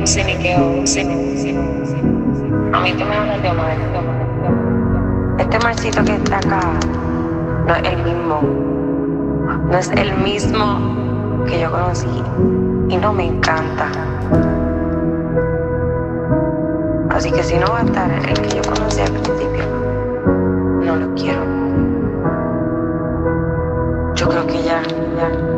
A mí tú me hablas de Omar. Este marcito que está acá no es el mismo. No es el mismo que yo conocí. Y no me encanta. Así que si no va a estar el que yo conocí al principio, no lo quiero. Yo creo que ya.